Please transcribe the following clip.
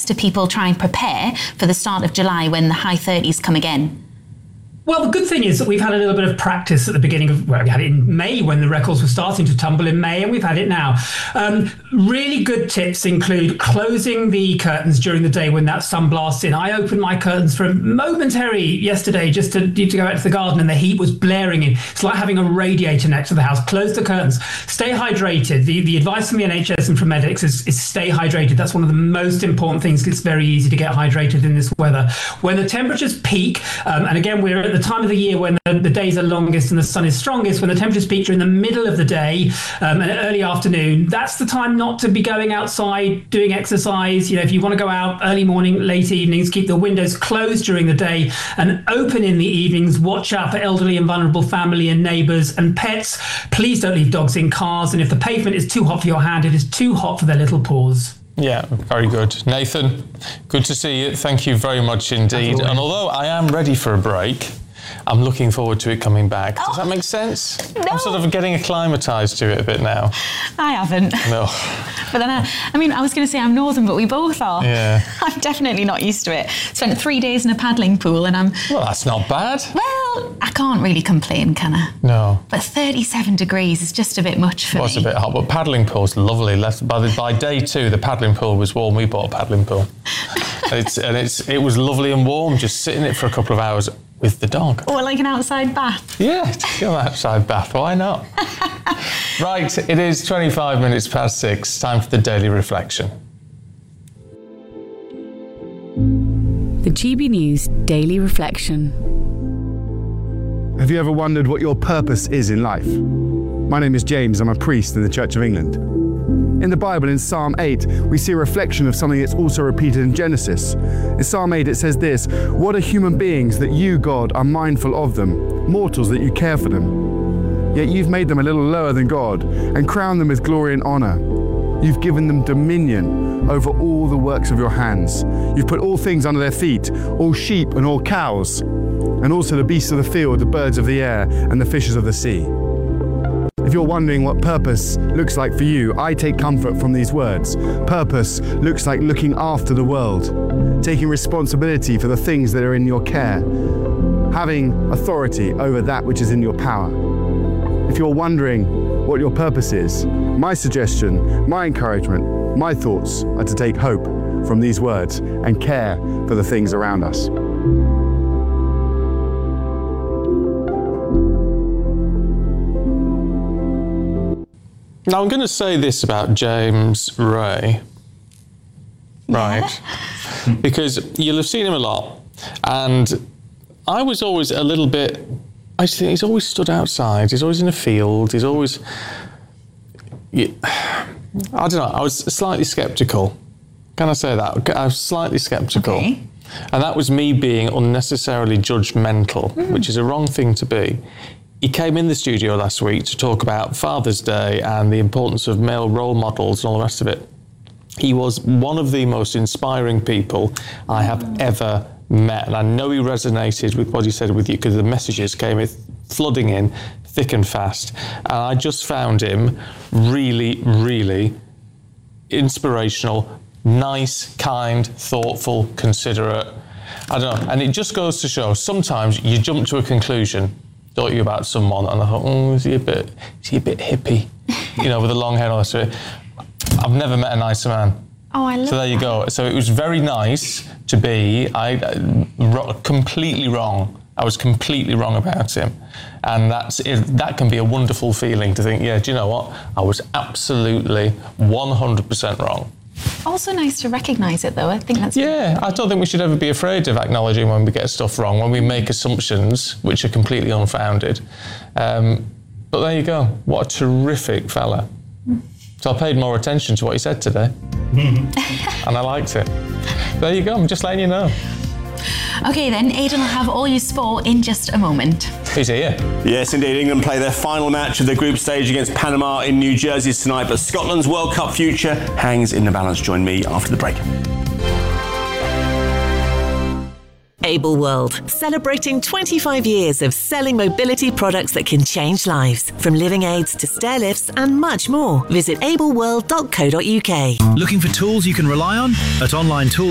do people try and prepare for the start of July when the high 30s come again? Well, the good thing is that we've had a little bit of practice at the beginning of, well, we had it in May when the records were starting to tumble in May, and we've had it now. Really good tips include closing the curtains during the day when that sun blasts in. I opened my curtains for a momentary yesterday just to go out to the garden, and the heat was blaring in. It's like having a radiator next to the house. Close the curtains. Stay hydrated. The advice from the NHS and from medics is stay hydrated. That's one of the most important things. It's very easy to get hydrated in this weather. When the temperatures peak, and again, we're at the time of the year when the days are longest and the sun is strongest, when the temperatures peak during the middle of the day and early afternoon, that's the time not to be going outside doing exercise. If you want to go out early morning, late evenings, keep the windows closed during the day and open in the evenings. Watch out for elderly and vulnerable family and neighbours and pets. Please don't leave dogs in cars, and if the pavement is too hot for your hand, it is too hot for their little paws. Yeah, very good. Nathan, good to see you. Thank you very much indeed. And although I am ready for a break, I'm looking forward to it coming back. Does that make sense? No. I'm sort of getting acclimatised to it a bit now. I haven't. No. But then, I was going to say I'm northern, but we both are. Yeah. I'm definitely not used to it. Spent 3 days in a paddling pool and I'm... Well, that's not bad. Well, I can't really complain, can I? No. But 37 degrees is just a bit much for me. It was a bit hot, but paddling pool's lovely. By day 2, the paddling pool was warm. We bought a paddling pool. It was lovely and warm, just sitting in it for a couple of hours with the dog. Or like an outside bath. Yeah, take an outside bath. Why not? Right, it is 25 minutes past 6. Time for the Daily Reflection. The GB News Daily Reflection. Have you ever wondered what your purpose is in life? My name is James. I'm a priest in the Church of England. In the Bible, in Psalm 8, we see a reflection of something that's also repeated in Genesis. In Psalm 8, it says this: "What are human beings that you, God, are mindful of them, mortals that you care for them? Yet you've made them a little lower than God and crowned them with glory and honor. You've given them dominion over all the works of your hands. You've put all things under their feet, all sheep and all cows, and also the beasts of the field, the birds of the air, and the fishes of the sea." If you're wondering what purpose looks like for you, I take comfort from these words. Purpose looks like looking after the world, taking responsibility for the things that are in your care, having authority over that which is in your power. If you're wondering what your purpose is, my suggestion, my encouragement, my thoughts are to take hope from these words and care for the things around us. Now, I'm going to say this about James Ray, right? Because you'll have seen him a lot. And I was always a little bit... I think he's always stood outside. He's always in a field. He's always... I don't know. I was slightly sceptical. Can I say that? I was slightly sceptical. Okay. And that was me being unnecessarily judgmental, which is a wrong thing to be. He came in the studio last week to talk about Father's Day and the importance of male role models and all the rest of it. He was one of the most inspiring people I have ever met. And I know he resonated with what he said with you because the messages came flooding in thick and fast. And I just found him really, really inspirational, nice, kind, thoughtful, considerate. I don't know. And it just goes to show sometimes you jump to a conclusion, don't you, about someone, and I thought, is he a bit hippie, with the long hair and all that. I've never met a nicer man. Oh, I love that. So there you go. So it was very nice to be. Completely wrong. I was completely wrong about him, and that can be a wonderful feeling to think, yeah, do you know what? I was absolutely 100% wrong. Also nice to recognise it, though. I think that's... Yeah, I don't think we should ever be afraid of acknowledging when we get stuff wrong, when we make assumptions which are completely unfounded. But there you go. What a terrific fella. So I paid more attention to what he said today. And I liked it. There you go. I'm just letting you know. OK, then, Aidan will have all your sport in just a moment. He's here. Yes, indeed. England play their final match of the group stage against Panama in New Jersey tonight, but Scotland's World Cup future hangs in the balance. Join me after the break. Able World, celebrating 25 years of selling mobility products that can change lives. From living aids to stair lifts and much more. Visit ableworld.co.uk. Looking for tools you can rely on? At Online Tools